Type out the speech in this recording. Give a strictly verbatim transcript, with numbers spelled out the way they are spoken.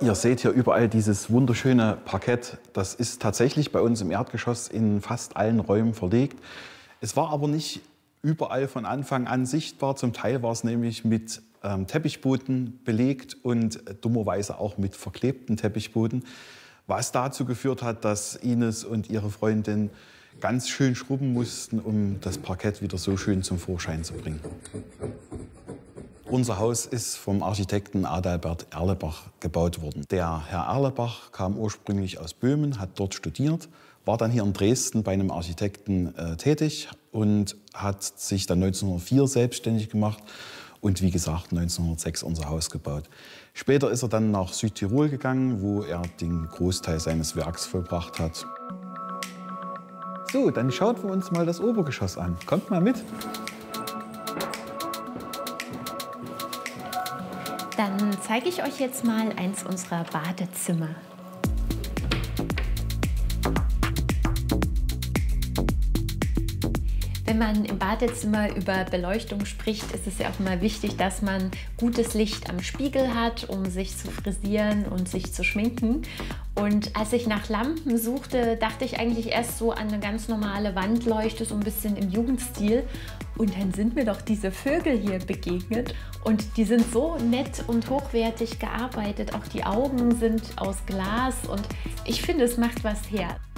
Ihr seht hier überall dieses wunderschöne Parkett. Das ist tatsächlich bei uns im Erdgeschoss in fast allen Räumen verlegt. Es war aber nicht überall von Anfang an sichtbar. Zum Teil war es nämlich mit ähm, Teppichboden belegt und äh, dummerweise auch mit verklebten Teppichboden, was dazu geführt hat, dass Ines und ihre Freundin ganz schön schrubben mussten, um das Parkett wieder so schön zum Vorschein zu bringen. Unser Haus ist vom Architekten Adalbert Erlebach gebaut worden. Der Herr Erlebach kam ursprünglich aus Böhmen, hat dort studiert, war dann hier in Dresden bei einem Architekten äh, tätig und hat sich dann neunzehnhundertvier selbstständig gemacht und wie gesagt neunzehnhundertsechs unser Haus gebaut. Später ist er dann nach Südtirol gegangen, wo er den Großteil seines Werks vollbracht hat. So, dann schauen wir uns mal das Obergeschoss an. Kommt mal mit. Dann zeige ich euch jetzt mal eins unserer Badezimmer. Wenn man im Badezimmer über Beleuchtung spricht, ist es ja auch immer wichtig, dass man gutes Licht am Spiegel hat, um sich zu frisieren und sich zu schminken. Und als ich nach Lampen suchte, dachte ich eigentlich erst so an eine ganz normale Wandleuchte, so ein bisschen im Jugendstil. Und dann sind mir doch diese Vögel hier begegnet und die sind so nett und hochwertig gearbeitet. Auch die Augen sind aus Glas und ich finde, es macht was her.